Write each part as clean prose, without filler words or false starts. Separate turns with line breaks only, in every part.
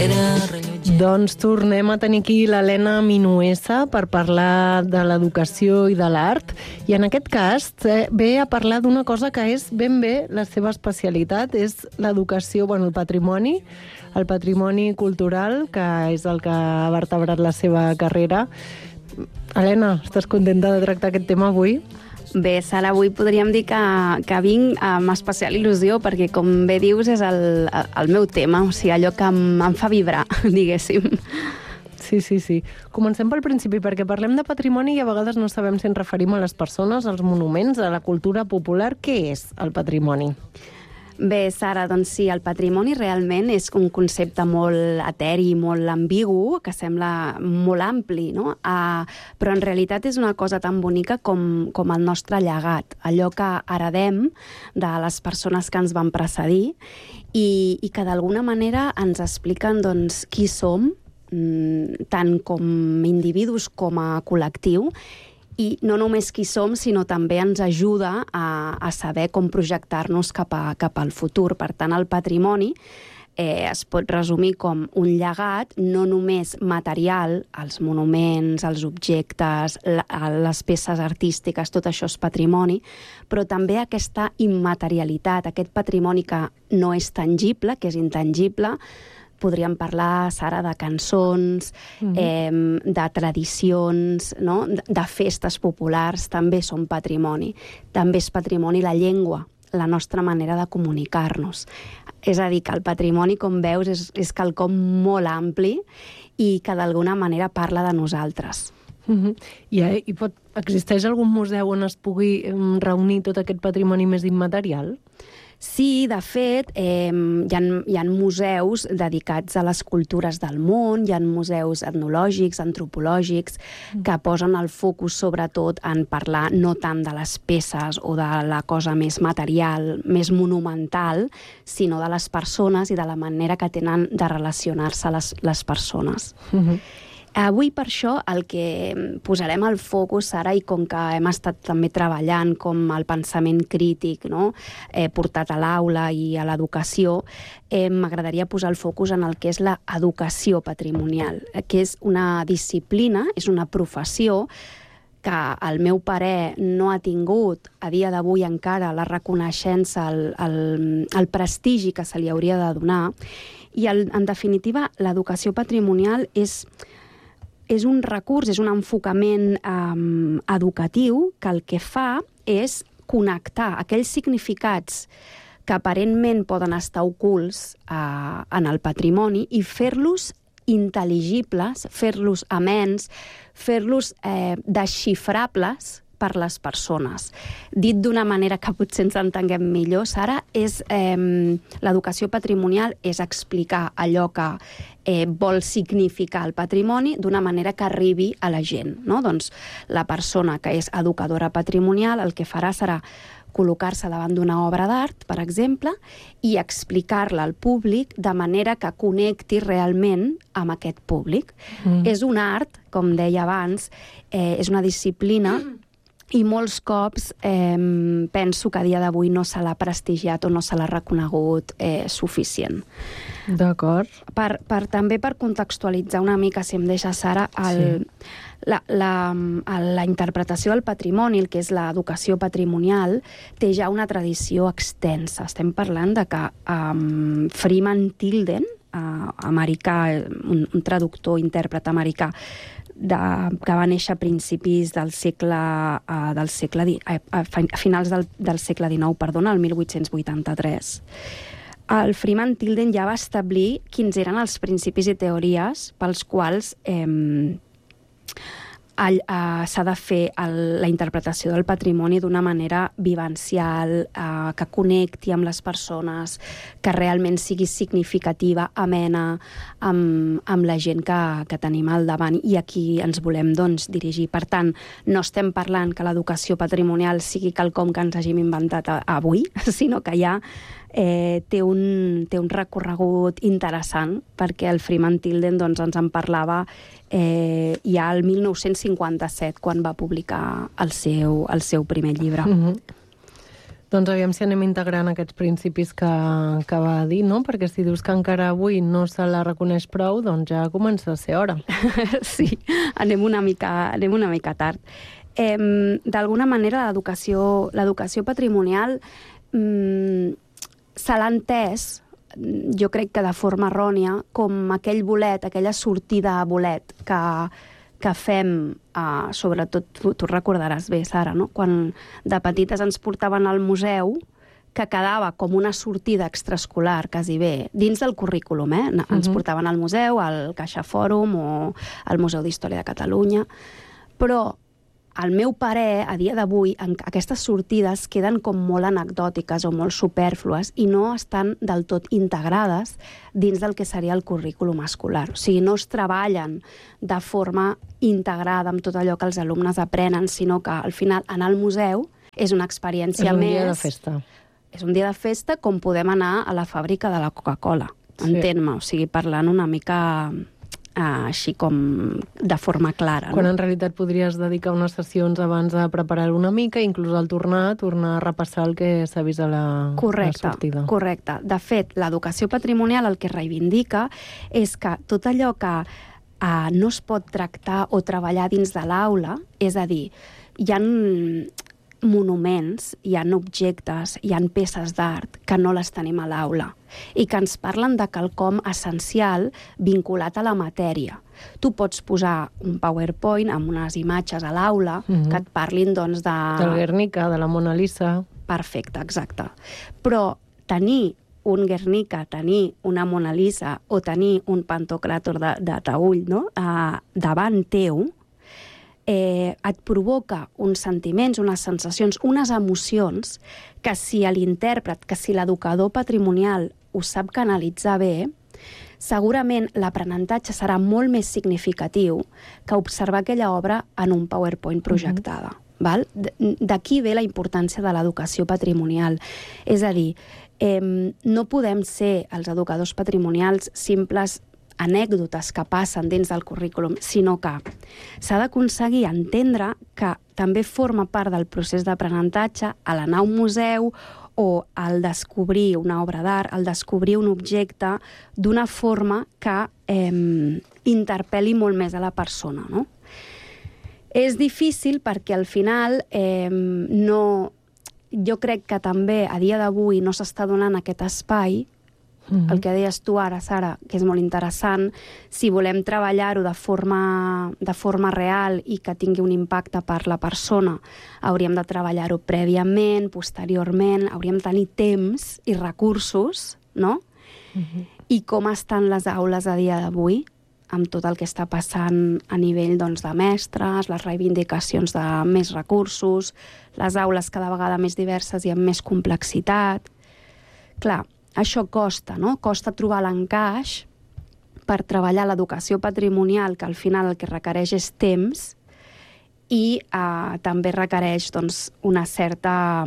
Doncs tornem a tenir aquí l'Helena Minuesa per parlar de l'educació i de l'art. I en aquest cas ve a parlar d'una cosa que és ben bé la seva especialitat, és l'educació, el patrimoni cultural, que és el que ha vertebrat la seva carrera. Helena, estàs contenta de tractar aquest tema avui?
Bé, Sara, avui podríem dir que vinc amb especial il·lusió perquè, com bé dius, és el meu tema, o sigui, allò que em fa vibrar, diguéssim.
Sí. Comencem pel principi, perquè parlem de patrimoni i a vegades no sabem si ens referim a les persones, als monuments, a la cultura popular. Què és el patrimoni?
Bé, Sara, doncs sí, el patrimoni realment és un concepte molt eteri, molt ambigu, que sembla molt ampli, no? Però en realitat és una cosa tan bonica com el nostre llegat, allò que heredem de les persones que ens van precedir i que d'alguna manera ens expliquen doncs, qui som, tant com individus com a col·lectiu, i no només qui som, sinó també ens ajuda a saber com projectar-nos cap al futur. Per tant, el patrimoni es pot resumir com un llegat no només material, els monuments, els objectes, les peces artístiques, tot això és patrimoni, però també aquesta immaterialitat, aquest patrimoni que no és tangible, que és intangible. Podríem parlar, Sara, de cançons, de tradicions, no? De festes populars, també són patrimoni. També és patrimoni la llengua, la nostra manera de comunicar-nos. És a dir, que el patrimoni, com veus, és quelcom molt ampli i que d'alguna manera parla de nosaltres.
Existeix algun museu on es pugui reunir tot aquest patrimoni més immaterial?
Sí, de fet, hi ha museus dedicats a les cultures del món, hi ha museus etnològics, antropològics, que posen el focus sobretot en parlar no tant de les peces o de la cosa més material, més monumental, sinó de les persones i de la manera que tenen de relacionar-se les persones. Avui, per això, el que posarem al focus, Sara, i com que hem estat també treballant com el pensament crític, no? Portat a l'aula i a l'educació, m'agradaria posar el focus en el que és l'educació patrimonial, que és una disciplina, és una professió que, al meu parer, no ha tingut a dia d'avui encara la reconeixença, el prestigi que se li hauria de donar. I, en definitiva, l'educació patrimonial és un recurs, és un enfocament educatiu que el que fa és connectar aquells significats que aparentment poden estar ocults en el patrimoni i fer-los intel·ligibles, fer-los amens, fer-los desxifrables per les persones. Dit d'una manera que potser ens entenguem millor, Sara, l'educació patrimonial és explicar allò que vol significar el patrimoni d'una manera que arribi a la gent, no? Doncs la persona que és educadora patrimonial el que farà serà col·locar-se davant d'una obra d'art, per exemple, i explicar-la al públic de manera que connecti realment amb aquest públic. És un art, com deia abans, és una disciplina i molts cops penso que a dia d'avui no se l'ha prestigiat o no se l'ha reconegut suficient.
D'acord.
També per contextualitzar una mica, si em deixa, Sara, la interpretació del patrimoni, el que és l'educació patrimonial, té ja una tradició extensa. Estem parlant de que Freeman Tilden, americà, un traductor, intèrpret americà, que va néixer a principis del segle a finals del segle XIX, perdona, el 1883. El Freeman Tilden ja va establir quins eren els principis i teories pels quals s'ha de fer la interpretació del patrimoni d'una manera vivencial, que connecti amb les persones, que realment sigui significativa, amena, amb la gent que tenim al davant i a qui ens volem dirigir. Per tant, no estem parlant que l'educació patrimonial sigui quelcom que ens hàgim inventat avui, sinó que ja té un recorregut interessant, perquè el Freeman Tilden ens en parlava ja el 1957, quan va publicar el seu primer llibre.
Doncs aviam si anem integrant aquests principis que va dir, no? Perquè si dius que encara avui no se la reconeix prou, doncs ja comença a ser hora.
Sí, anem una mica tard. D'alguna manera, l'educació patrimonial se l'ha entès, jo crec que de forma errònia, com aquell bolet, aquella sortida a bolet que fem, sobretot, tu recordaràs bé, Sara, no? Quan de petites ens portaven al museu, que quedava com una sortida extraescolar, quasi bé, dins del currículum, Ens portaven al museu, al Caixa Fòrum o al Museu d'Història de Catalunya, però al meu parer, a dia d'avui, aquestes sortides queden com molt anecdòtiques o molt supèrflues i no estan del tot integrades dins del que seria el currículum escolar. O sigui, no es treballen de forma integrada amb tot allò que els alumnes aprenen, sinó que al final anar al museu és una experiència més...
És un dia de festa.
És un dia de festa com podem anar a la fàbrica de la Coca-Cola, entén-me, o sigui, parlant una mica... així com de forma clara.
Quan en realitat podries dedicar unes sessions abans de preparar-ho una mica, inclús al tornar a repassar el que s'ha vist a la sortida.
Correcte. De fet, l'educació patrimonial el que reivindica és que tot allò que no es pot tractar o treballar dins de l'aula, és a dir, hi ha monuments, hi ha objectes, hi ha peces d'art que no les tenim a l'aula i que ens parlen de quelcom essencial vinculat a la matèria. Tu pots posar un PowerPoint amb unes imatges a l'aula que et parlin, doncs,
del Guernica, de la Mona Lisa.
Perfecte, exacte. Però tenir un Guernica, tenir una Mona Lisa o tenir un Pantocràtor de Taüll, no? Davant teu, et provoca uns sentiments, unes sensacions, unes emocions que si l'intèrpret, que si l'educador patrimonial ho sap canalitzar bé, segurament l'aprenentatge serà molt més significatiu que observar aquella obra en un PowerPoint projectada. D'aquí ve la importància de l'educació patrimonial. És a dir, no podem ser els educadors patrimonials simples anècdotes que passen dins del currículum, sinó que s'ha d'aconseguir entendre que també forma part del procés d'aprenentatge a l'anar a un museu o al descobrir una obra d'art, al descobrir un objecte d'una forma que interpel·li molt més a la persona, no? És difícil perquè al final jo crec que també a dia d'avui no s'està donant aquest espai. El que deies tu ara, Sara, que és molt interessant, si volem treballar-ho de forma real i que tingui un impacte per la persona, hauríem de treballar-ho prèviament, posteriorment, hauríem de tenir temps i recursos, no? I com estan les aules a dia d'avui, amb tot el que està passant a nivell, doncs, de mestres, les reivindicacions de més recursos, les aules cada vegada més diverses i amb més complexitat. Clar, això costa, no? Costa trobar l'encaix per treballar l'educació patrimonial, que al final el que requereix és temps i també requereix, doncs, una certa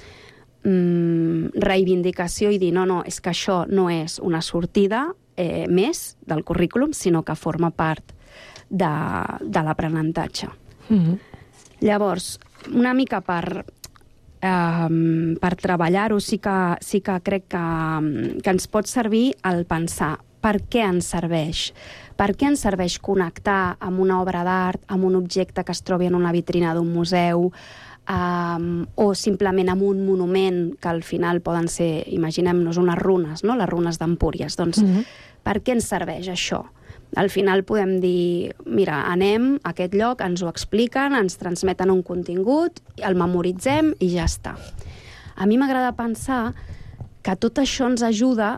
reivindicació i dir no, és que això no és una sortida més del currículum, sinó que forma part de l'aprenentatge. Llavors, una mica per treballar-ho sí que crec que ens pot servir el pensar per què ens serveix. Per què ens serveix connectar amb una obra d'art, amb un objecte que es trobi en una vitrina d'un museu, o simplement amb un monument que al final poden ser, imaginem-nos, unes runes, no? Les runes d'Empúries. Doncs per què ens serveix això? Al final podem dir, mira, anem a aquest lloc, ens ho expliquen, ens transmeten un contingut, el memoritzem i ja està. A mi m'agrada pensar que tot això ens ajuda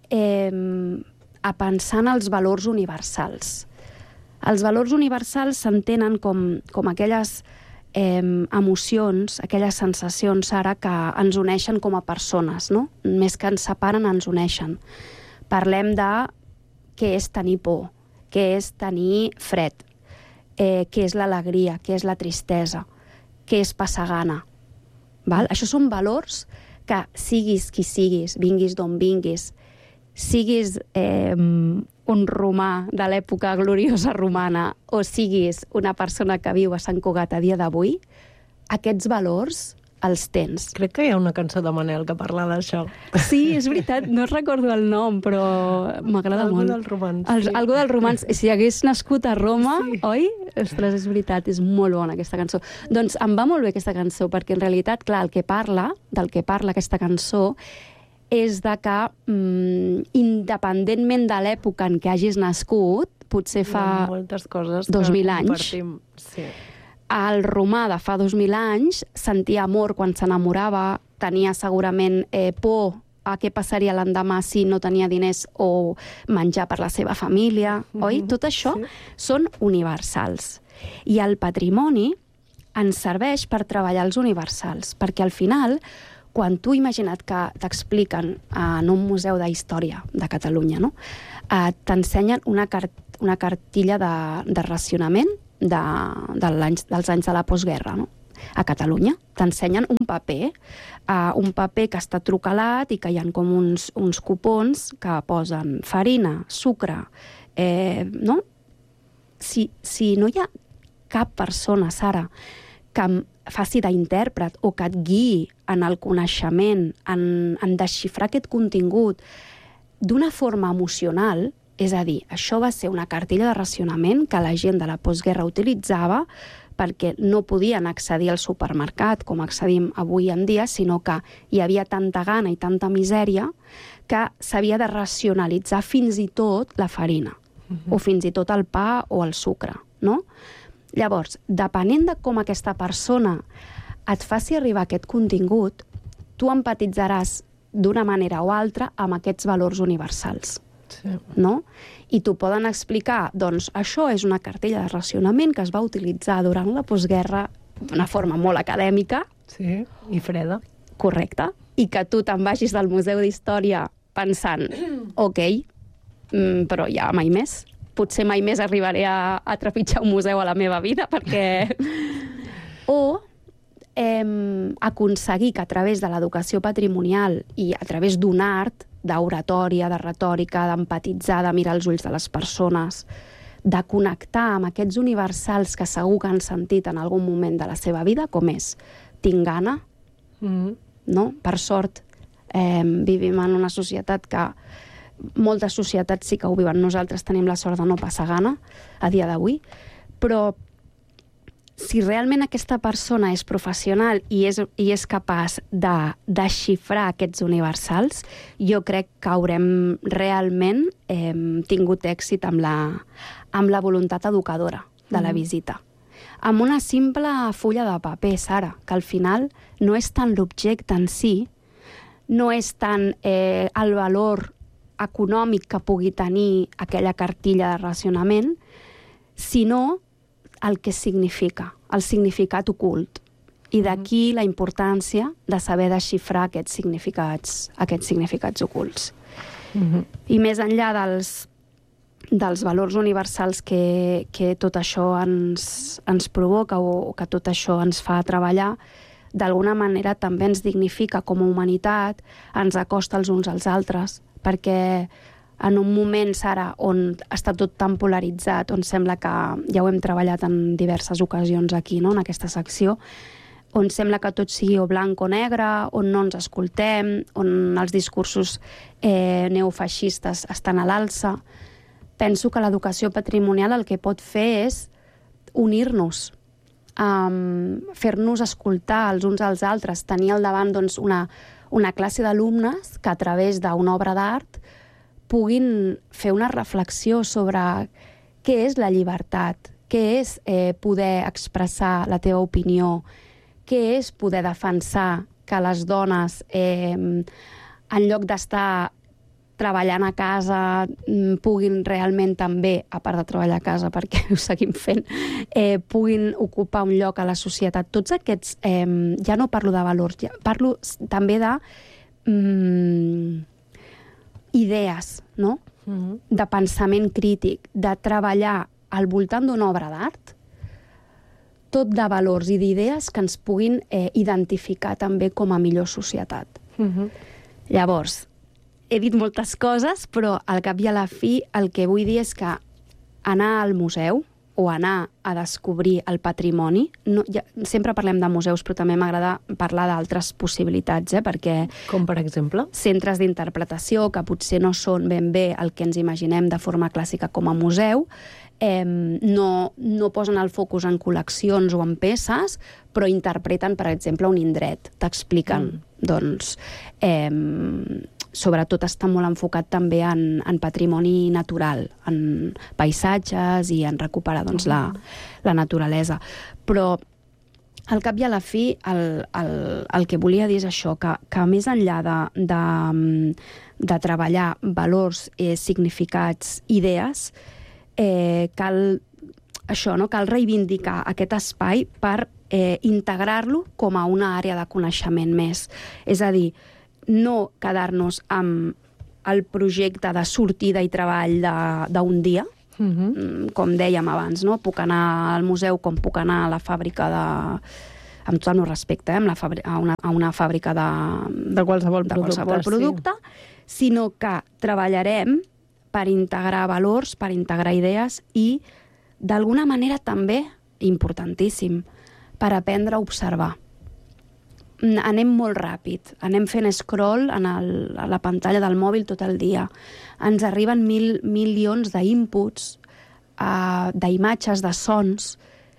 a pensar en els valors universals. Els valors universals s'entenen com aquelles emocions, aquelles sensacions, ara, que ens uneixen com a persones, no? Més que ens separen, ens uneixen. Parlem de què és tenir por, què és tenir fred, què és l'alegria, què és la tristesa, què és passar gana. Això són valors que siguis qui siguis, vinguis d'on vinguis, siguis un romà de l'època gloriosa romana o siguis una persona que viu a Sant Cugat a dia d'avui, aquests valors els tens.
Crec que hi ha una cançó de Manel que parla d'això.
Sí, és veritat, no recordo el nom, però m'agrada molt.
Algú del romanç.
Algú del romanç. Si hagués nascut a Roma, oi? Ostres, és veritat, és molt bona aquesta cançó. Doncs em va molt bé aquesta cançó, perquè en realitat, clar, del que parla aquesta cançó, és de que, independentment de l'època en què hagis nascut, potser fa
moltes coses
2000 anys,
sí.
El romà de fa 2000 anys sentia amor quan s'enamorava, tenia segurament por a què passaria l'endemà si no tenia diners o menjar per la seva família, oi? Tot això són universals. I el patrimoni ens serveix per treballar els universals, perquè al final, quan tu imagina't que t'expliquen en un museu d'història de Catalunya, no? T'ensenyen una cartilla de racionament dels anys de la postguerra, no? A Catalunya. T'ensenyen un paper que està trucalat i que hi ha com uns cupons que posen farina, sucre, no? Si no hi ha cap persona, Sara, que em faci d'intèrpret o que et guiï en el coneixement, en desxifrar aquest contingut d'una forma emocional, és a dir, això va ser una cartilla de racionament que la gent de la postguerra utilitzava perquè no podien accedir al supermercat com accedim avui en dia, sinó que hi havia tanta gana i tanta misèria que s'havia de racionalitzar fins i tot la farina, o fins i tot el pa o el sucre, no? Llavors, depenent de com aquesta persona et faci arribar aquest contingut, tu empatitzaràs d'una manera o altra amb aquests valors universals. Sí. No? I t'ho poden explicar, doncs això és una cartella de racionament que es va utilitzar durant la postguerra d'una forma molt acadèmica.
Sí, i freda.
Correcte. I que tu te'n vagis del Museu d'Història pensant, ok, però ja mai més. Potser mai més arribaré a trepitjar un museu a la meva vida, perquè... O aconseguir que a través de l'educació patrimonial i a través d'un art, d'oratòria, de retòrica, d'empatitzar, de mirar els ulls de les persones, de connectar amb aquests universals que segur que han sentit en algun moment de la seva vida, com és tinc gana, no? Per sort, vivim en una societat que moltes societats sí que ho viuen. Nosaltres tenim la sort de no passar gana a dia d'avui, però si realment aquesta persona és professional i és capaç de desxifrar aquests universals, jo crec que haurem realment tingut èxit amb la voluntat educadora de la visita. Amb una simple fulla de paper, Sara, que al final no és tant l'objecte en si, no és tant el valor econòmic que pugui tenir aquella cartilla de racionament, sinó el que significa, el significat ocult. I d'aquí la importància de saber desxifrar aquests significats ocults. I més enllà dels valors universals que tot això ens provoca o que tot això ens fa treballar, d'alguna manera també ens dignifica com a humanitat, ens acosta els uns als altres, perquè en un moment, Sara, on està tot tan polaritzat, on sembla que, ja ho hem treballat en diverses ocasions aquí, no?, en aquesta secció, on sembla que tot sigui o blanc o negre, on no ens escoltem, on els discursos neofeixistes estan a l'alça. Penso que l'educació patrimonial el que pot fer és unir-nos, fer-nos escoltar els uns als altres, tenir al davant doncs, una classe d'alumnes que a través d'una obra d'art puguin fer una reflexió sobre què és la llibertat, què és poder expressar la teva opinió, què és poder defensar que les dones, en lloc d'estar treballant a casa, puguin realment també, a part de treballar a casa, perquè ho seguim fent, puguin ocupar un lloc a la societat. Tots aquests, ja no parlo de valors, parlo també de idees, no? De pensament crític, de treballar al voltant d'una obra d'art, tot de valors i d'idees que ens puguin identificar també com a millor societat. Llavors, he dit moltes coses, però al cap i a la fi el que vull dir és que anar al museu, o anar a descobrir el patrimoni. No, sempre parlem de museus, però també m'agrada parlar d'altres possibilitats, perquè...
Com, per exemple?
Centres d'interpretació, que potser no són ben bé el que ens imaginem de forma clàssica com a museu, no posen el focus en col·leccions o en peces, però interpreten, per exemple, un indret. T'expliquen, doncs... sobretot està molt enfocat també en patrimoni natural, en paisatges i en recuperar doncs, la naturalesa. Però al cap i a la fi el que volia dir és això, que més enllà de treballar valors, significats, idees, cal reivindicar aquest espai per integrar-lo com a una àrea de coneixement més. És a dir, no quedar-nos amb el projecte de sortida i treball d'un dia, com dèiem abans, no? Puc anar al museu com puc anar a la fàbrica amb tot el meu respecte, a una fàbrica
de qualsevol
producte, sinó que treballarem per integrar valors, per integrar idees i, d'alguna manera també, importantíssim, per aprendre a observar. Anem molt ràpid, anem fent scroll a la pantalla del mòbil tot el dia. Ens arriben milions d'inputs, d'imatges, de sons,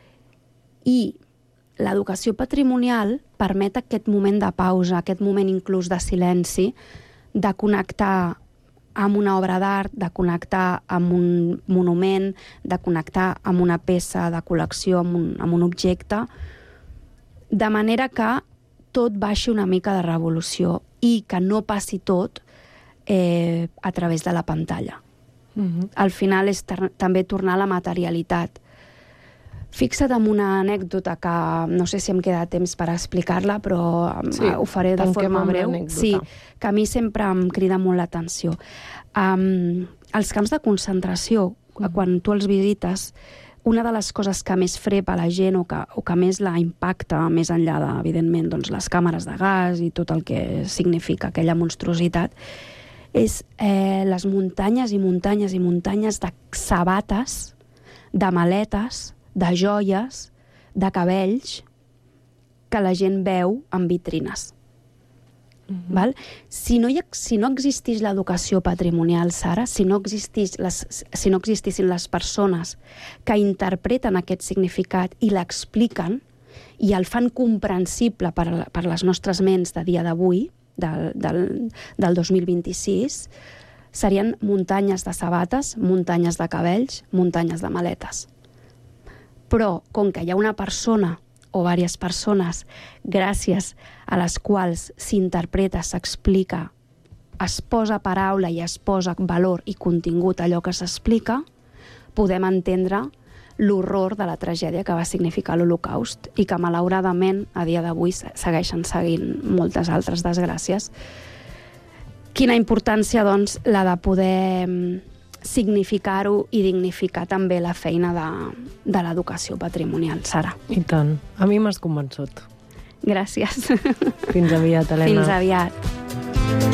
i l'educació patrimonial permet aquest moment de pausa, aquest moment inclús de silenci, de connectar amb una obra d'art, de connectar amb un monument, de connectar amb una peça de col·lecció, amb un objecte, de manera que tot baixi una mica de revolució i que no passi tot a través de la pantalla. Al final és també tornar a la materialitat. Fixa't en una anècdota que no sé si em queda temps per explicar-la, però ho faré de forma breu. Sí, que a mi sempre em crida molt l'atenció. Els camps de concentració, quan tu els visites, una de les coses que més frepa la gent o que més la impacta, més enllà de, evidentment, doncs, les càmeres de gas i tot el que significa aquella monstruositat, és les muntanyes i muntanyes i muntanyes de sabates, de maletes, de joies, de cabells, que la gent veu en vitrines. Val? Si no existís l'educació patrimonial, Sara, si no existissin les persones que interpreten aquest significat i l'expliquen i el fan comprensible per les nostres ments de dia d'avui, del 2026, serien muntanyes de sabates, muntanyes de cabells, muntanyes de maletes. Però, com que hi ha una persona o diverses persones, gràcies a les quals s'interpreta, s'explica, es posa paraula i es posa valor i contingut a allò que s'explica, podem entendre l'horror de la tragèdia que va significar l'Holocaust i que, malauradament, a dia d'avui segueixen seguint moltes altres desgràcies. Quina importància, doncs, la de poder significar-ho i dignificar també la feina de l'educació patrimonial, Sara.
I tant. A mi m'has convençut.
Gràcies.
Fins aviat, Helena.
Fins aviat.